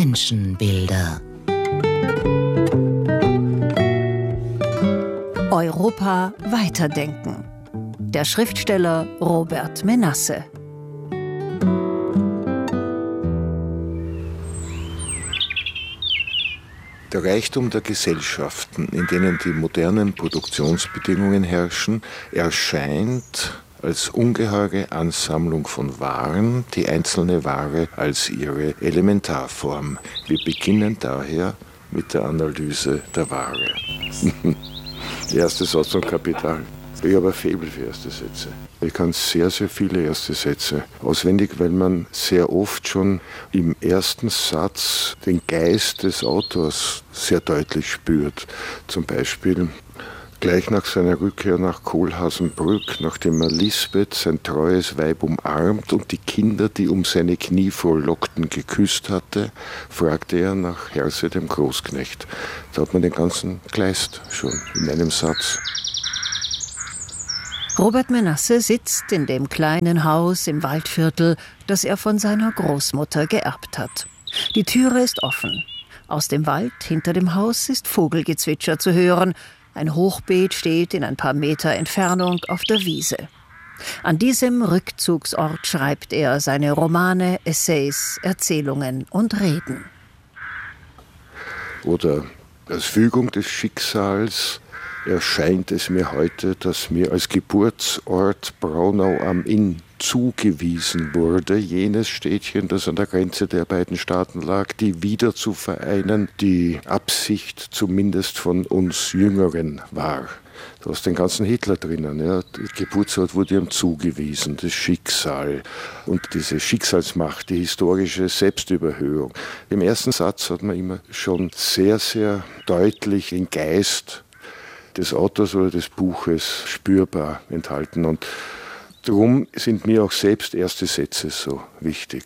Menschenbilder. Europa weiterdenken. Der Schriftsteller Robert Menasse. Der Reichtum der Gesellschaften, in denen die modernen Produktionsbedingungen herrschen, erscheint als ungeheure Ansammlung von Waren, die einzelne Ware als ihre Elementarform. Wir beginnen daher mit der Analyse der Ware. Der erste Satz zum Kapital. Ich habe ein Faible für erste Sätze. Ich kann sehr, sehr viele erste Sätze auswendig, weil man sehr oft schon im ersten Satz den Geist des Autors sehr deutlich spürt. Zum Beispiel gleich nach seiner Rückkehr nach Kohlhaasenbrück, nachdem er Lisbeth, sein treues Weib, umarmt und die Kinder, die um seine Knie frohlockten, geküsst hatte, fragte er nach Herse, dem Großknecht. Da hat man den ganzen Kleist schon in einem Satz. Robert Menasse sitzt in dem kleinen Haus im Waldviertel, das er von seiner Großmutter geerbt hat. Die Türe ist offen. Aus dem Wald hinter dem Haus ist Vogelgezwitscher zu hören. Ein Hochbeet steht in ein paar Meter Entfernung auf der Wiese. An diesem Rückzugsort schreibt er seine Romane, Essays, Erzählungen und Reden. Oder als Fügung des Schicksals erscheint es mir heute, dass mir als Geburtsort Braunau am Inn zugewiesen wurde, jenes Städtchen, das an der Grenze der beiden Staaten lag, die wieder zu vereinen, die Absicht zumindest von uns Jüngeren war. Da ist den ganzen Hitler drinnen. Ja. Der Geburtsort wurde ihm zugewiesen, das Schicksal und diese Schicksalsmacht, die historische Selbstüberhöhung. Im ersten Satz hat man immer schon sehr, sehr deutlich den Geist des Autors oder des Buches spürbar enthalten. Und darum sind mir auch selbst erste Sätze so wichtig.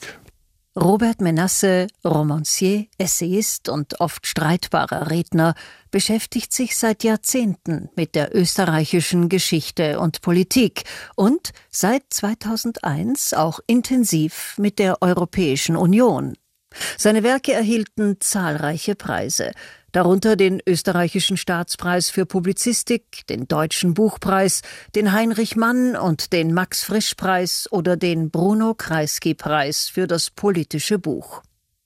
Robert Menasse, Romancier, Essayist und oft streitbarer Redner, beschäftigt sich seit Jahrzehnten mit der österreichischen Geschichte und Politik und seit 2001 auch intensiv mit der Europäischen Union. Seine Werke erhielten zahlreiche Preise, darunter den österreichischen Staatspreis für Publizistik, den Deutschen Buchpreis, den Heinrich Mann und den Max-Frisch-Preis oder den Bruno-Kreisky-Preis für das politische Buch.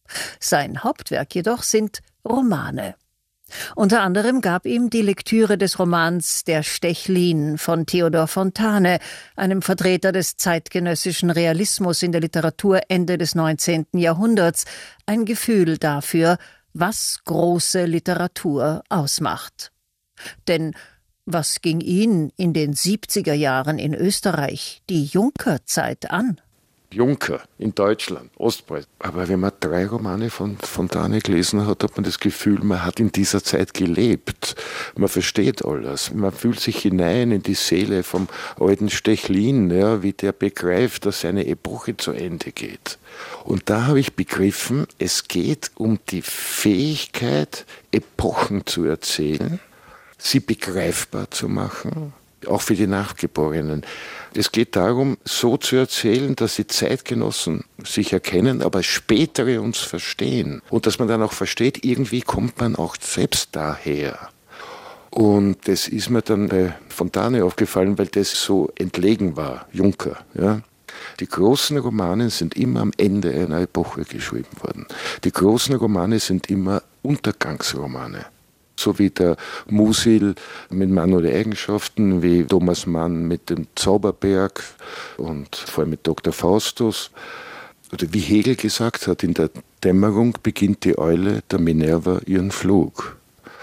Sein Hauptwerk jedoch sind Romane. Unter anderem gab ihm die Lektüre des Romans Der Stechlin von Theodor Fontane, einem Vertreter des zeitgenössischen Realismus in der Literatur Ende des 19. Jahrhunderts, ein Gefühl dafür, was große Literatur ausmacht. Denn was ging ihn in den 70er Jahren in Österreich, die Juncker-Zeit, an? Juncker in Deutschland, Ostpreußen. Aber wenn man 3 Romane von Fontane gelesen hat, hat man das Gefühl, man hat in dieser Zeit gelebt. Man versteht alles. Man fühlt sich hinein in die Seele vom alten Stechlin, ja, wie der begreift, dass seine Epoche zu Ende geht. Und da habe ich begriffen, es geht um die Fähigkeit, Epochen zu erzählen, sie begreifbar zu machen, auch für die Nachgeborenen. Es geht darum, so zu erzählen, dass die Zeitgenossen sich erkennen, aber spätere uns verstehen. Und dass man dann auch versteht, irgendwie kommt man auch selbst daher. Und das ist mir dann bei Fontane aufgefallen, weil das so entlegen war, Juncker. Ja. Die großen Romane sind immer am Ende einer Epoche geschrieben worden. Die großen Romane sind immer Untergangsromane. So wie der Musil mit Mann oder Eigenschaften, wie Thomas Mann mit dem Zauberberg und vor allem mit Dr. Faustus. Oder wie Hegel gesagt hat, in der Dämmerung beginnt die Eule der Minerva ihren Flug.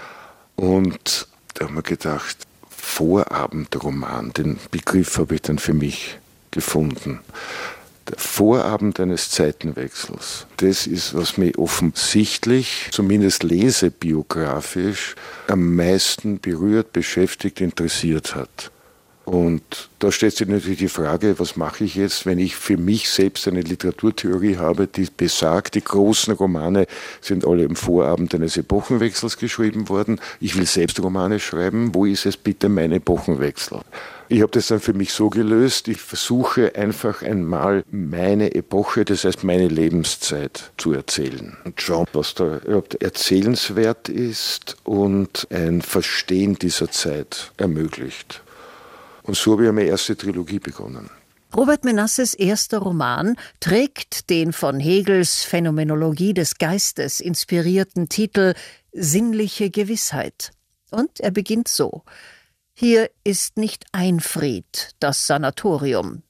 Und da haben wir gedacht, Vorabendroman, den Begriff habe ich dann für mich gefunden. Der Vorabend eines Zeitenwechsels, das ist, was mich offensichtlich, zumindest lesebiografisch, am meisten berührt, beschäftigt, interessiert hat. Und da stellt sich natürlich die Frage, was mache ich jetzt, wenn ich für mich selbst eine Literaturtheorie habe, die besagt, die großen Romane sind alle im Vorabend eines Epochenwechsels geschrieben worden. Ich will selbst Romane schreiben. Wo ist es bitte mein Epochenwechsel? Ich habe das dann für mich so gelöst, ich versuche einfach einmal meine Epoche, das heißt meine Lebenszeit zu erzählen und schauen, was da überhaupt erzählenswert ist und ein Verstehen dieser Zeit ermöglicht. Und so habe ich meine erste Trilogie begonnen. Robert Menasses erster Roman trägt den von Hegels Phänomenologie des Geistes inspirierten Titel »Sinnliche Gewissheit«. Und er beginnt so: »Hier ist nicht Einfried, das Sanatorium.«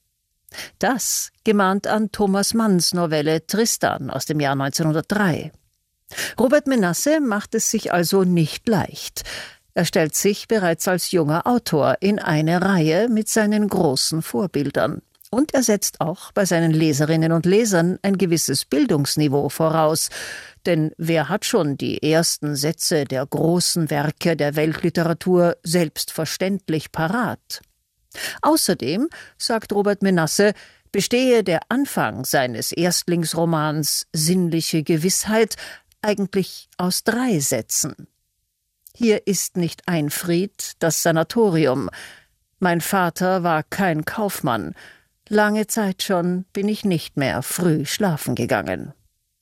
Das gemahnt an Thomas Manns Novelle Tristan aus dem Jahr 1903. Robert Menasse macht es sich also nicht leicht. Er stellt sich bereits als junger Autor in eine Reihe mit seinen großen Vorbildern. Und er setzt auch bei seinen Leserinnen und Lesern ein gewisses Bildungsniveau voraus. Denn wer hat schon die ersten Sätze der großen Werke der Weltliteratur selbstverständlich parat? Außerdem, sagt Robert Menasse, bestehe der Anfang seines Erstlingsromans »Sinnliche Gewissheit« eigentlich aus 3 Sätzen. »Hier ist nicht Einfried, das Sanatorium. Mein Vater war kein Kaufmann. Lange Zeit schon bin ich nicht mehr früh schlafen gegangen.«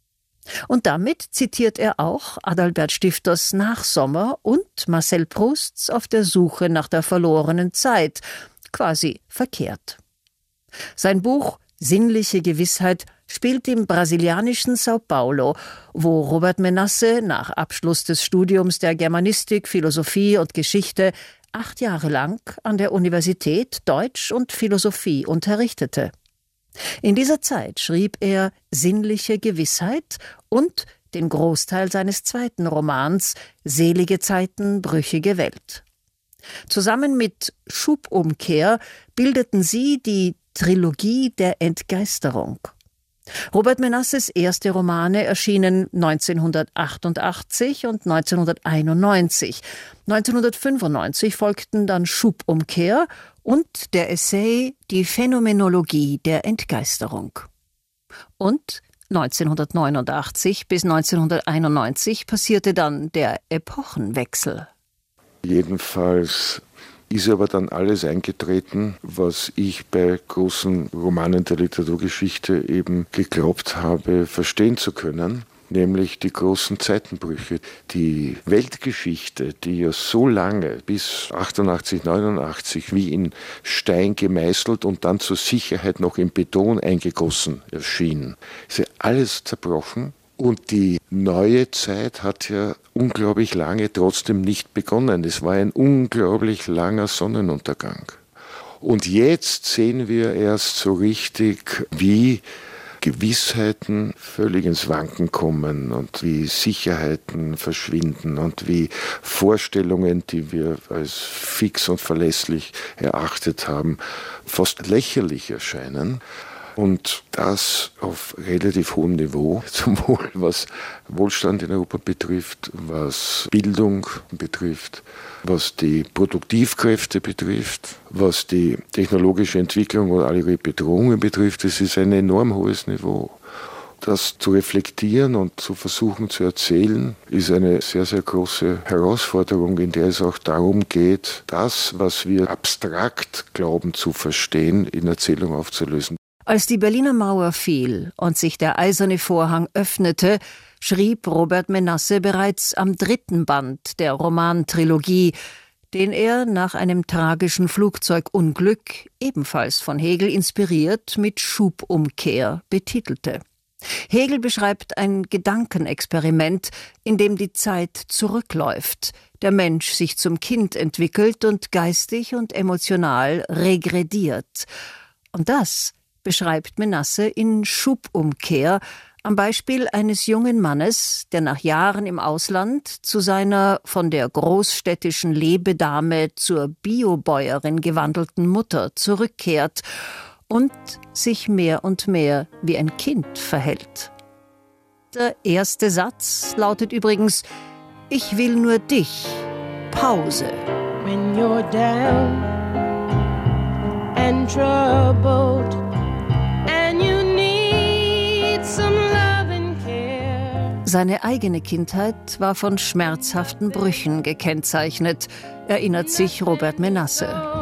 Und damit zitiert er auch Adalbert Stifters Nachsommer und Marcel Prousts Auf der Suche nach der verlorenen Zeit, quasi verkehrt. Sein Buch »Sinnliche Gewissheit« spielt im brasilianischen Sao Paulo, wo Robert Menasse nach Abschluss des Studiums der Germanistik, Philosophie und Geschichte 8 Jahre lang an der Universität Deutsch und Philosophie unterrichtete. In dieser Zeit schrieb er »Sinnliche Gewissheit« und den Großteil seines zweiten Romans »Selige Zeiten, brüchige Welt«. Zusammen mit »Schubumkehr« bildeten sie die Trilogie der Entgeisterung. Robert Menasses erste Romane erschienen 1988 und 1991. 1995 folgten dann »Schubumkehr« und der Essay »Die Phänomenologie der Entgeisterung«. Und 1989 bis 1991 passierte dann der Epochenwechsel. Jedenfalls ist aber dann alles eingetreten, was ich bei großen Romanen der Literaturgeschichte eben geglaubt habe, verstehen zu können, nämlich die großen Zeitenbrüche. Die Weltgeschichte, die ja so lange, bis 88, 89, wie in Stein gemeißelt und dann zur Sicherheit noch in Beton eingegossen erschien, ist ja alles zerbrochen. Und die neue Zeit hat ja unglaublich lange trotzdem nicht begonnen. Es war ein unglaublich langer Sonnenuntergang. Und jetzt sehen wir erst so richtig, wie Gewissheiten völlig ins Wanken kommen und wie Sicherheiten verschwinden und wie Vorstellungen, die wir als fix und verlässlich erachtet haben, fast lächerlich erscheinen. Und das auf relativ hohem Niveau, sowohl was Wohlstand in Europa betrifft, was Bildung betrifft, was die Produktivkräfte betrifft, was die technologische Entwicklung und alle ihre Bedrohungen betrifft. Es ist ein enorm hohes Niveau. Das zu reflektieren und zu versuchen zu erzählen, ist eine sehr, sehr große Herausforderung, in der es auch darum geht, das, was wir abstrakt glauben zu verstehen, in Erzählung aufzulösen. Als die Berliner Mauer fiel und sich der eiserne Vorhang öffnete, schrieb Robert Menasse bereits am 3. Band der Romantrilogie, den er nach einem tragischen Flugzeugunglück, ebenfalls von Hegel inspiriert, mit »Schubumkehr« betitelte. Hegel beschreibt ein Gedankenexperiment, in dem die Zeit zurückläuft, der Mensch sich zum Kind entwickelt und geistig und emotional regrediert. Und das beschreibt Menasse in »Schubumkehr« am Beispiel eines jungen Mannes, der nach Jahren im Ausland zu seiner von der großstädtischen Lebedame zur Biobäuerin gewandelten Mutter zurückkehrt und sich mehr und mehr wie ein Kind verhält. Der erste Satz lautet übrigens: »Ich will nur dich. Pause.« When you're down and troubled, and you need some love and care. Seine eigene Kindheit war von schmerzhaften Brüchen gekennzeichnet, erinnert sich Robert Menasse.